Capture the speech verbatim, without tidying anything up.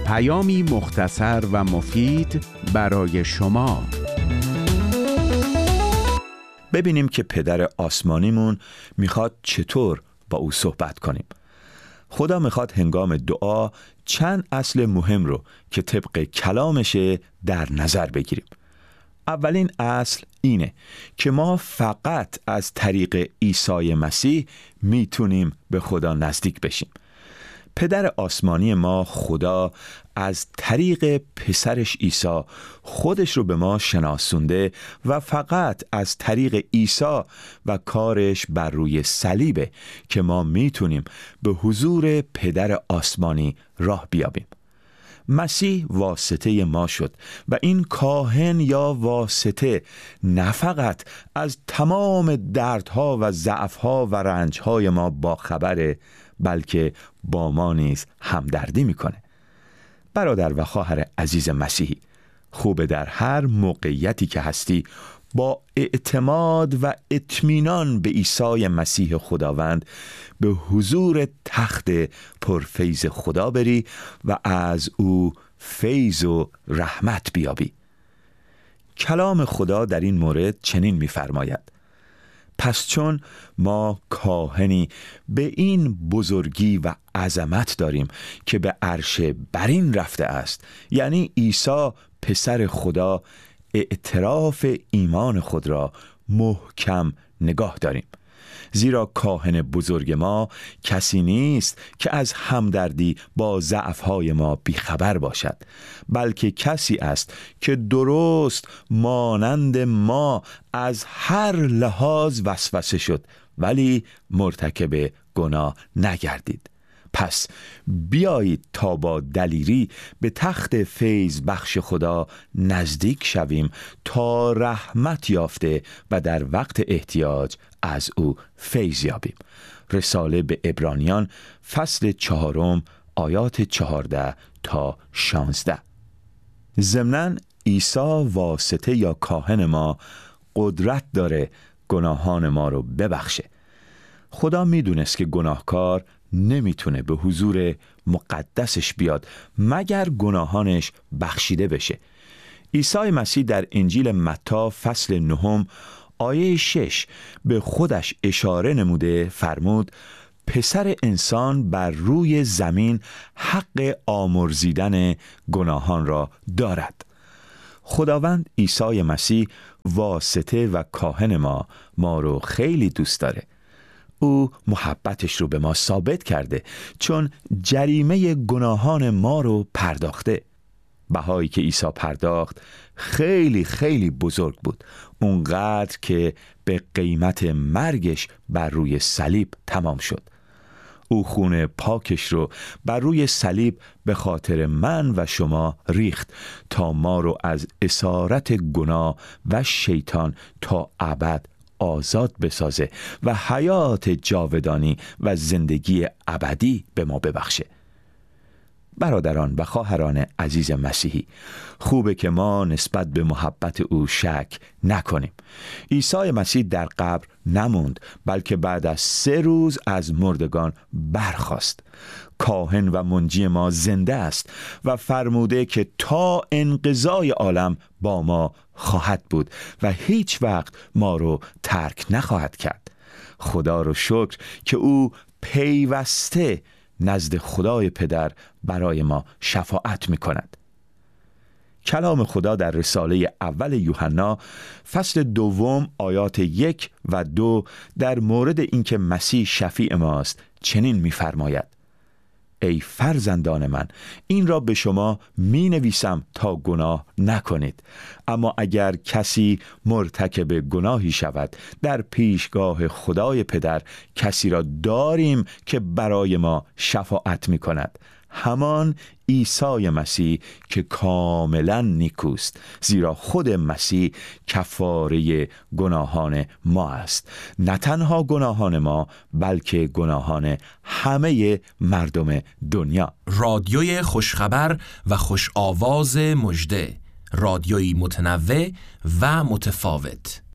پیامی مختصر و مفید برای شما. ببینیم که پدر آسمانیمون میخواد چطور با او صحبت کنیم. خدا میخواد هنگام دعا چند اصل مهم رو که طبق کلامشه در نظر بگیریم. اولین اصل اینه که ما فقط از طریق عیسی مسیح میتونیم به خدا نزدیک بشیم. پدر آسمانی ما خدا از طریق پسرش عیسی خودش رو به ما شناسونده و فقط از طریق عیسی و کارش بر روی صلیبه که ما میتونیم به حضور پدر آسمانی راه بیابیم. مسیح واسطه ما شد و این کاهن یا واسطه نه فقط از تمام دردها و ضعفها و رنجهای ما باخبره، بلکه با ما نیز همدردی میکنه. برادر و خواهر عزیز مسیحی، خوبه در هر موقعیتی که هستی با اعتماد و اطمینان به عیسی مسیح خداوند به حضور تخت پرفیض خدا بری و از او فیض و رحمت بیابی. کلام خدا در این مورد چنین می‌فرماید: پس چون ما کاهنی به این بزرگی و عظمت داریم که به عرش برین رفته است، یعنی عیسی پسر خدا، اعتراف ایمان خود را محکم نگاه داریم. زیرا کاهن بزرگ ما کسی نیست که از همدردی با ضعف‌های ما بیخبر باشد، بلکه کسی است که درست مانند ما از هر لحاظ وسوسه شد ولی مرتکب گناه نگردید. پس بیایید تا با دلیری به تخت فیض بخش خدا نزدیک شویم تا رحمت یافته و در وقت احتیاج از او فیض یابیم. رساله به عبرانیان فصل چهارم آیات چهارده تا شانزده. ضمناً عیسی واسطه یا کاهن ما قدرت داره گناهان ما رو ببخشه. خدا میدونست که گناهکار نمیتونه به حضور مقدسش بیاد مگر گناهانش بخشیده بشه. عیسی مسیح در انجیل متی فصل نهم آیه شش به خودش اشاره نموده فرمود: پسر انسان بر روی زمین حق آمرزیدن گناهان را دارد. خداوند عیسی مسیح واسطه و کاهن ما ما رو خیلی دوست داره. او محبتش رو به ما ثابت کرده چون جریمه گناهان ما رو پرداخته. بهایی که عیسی پرداخت خیلی خیلی بزرگ بود، اونقدر که به قیمت مرگش بر روی صلیب تمام شد. او خون پاکش رو بر روی صلیب به خاطر من و شما ریخت تا ما رو از اسارت گناه و شیطان تا ابد آزاد بسازه و حیات جاودانی و زندگی ابدی به ما ببخشه. برادران و خواهران عزیز مسیحی، خوبه که ما نسبت به محبت او شک نکنیم. عیسی مسیح در قبر نموند، بلکه بعد از سه روز از مردگان برخاست. کاهن و منجی ما زنده است و فرموده که تا انقضای عالم با ما خواهد بود و هیچ وقت ما رو ترک نخواهد کرد. خدا رو شکر که او پیوسته نزد خدای پدر برای ما شفاعت می کند. کلام خدا در رساله اول یوحنا فصل دوم آیات یک و دو در مورد اینکه مسیح شفیع ماست چنین می فرماید: ای فرزندان من، این را به شما می نویسم تا گناه نکنید. اما اگر کسی مرتکب گناهی شود، در پیشگاه خدای پدر کسی را داریم که برای ما شفاعت می کند، همان عیسی مسیح که کاملا نیکوست، زیرا خود مسیح کفاره گناهان ما است، نه تنها گناهان ما بلکه گناهان همه مردم دنیا. رادیوی خوشخبر و خوش آواز مژده، رادیویی متنوع و متفاوت.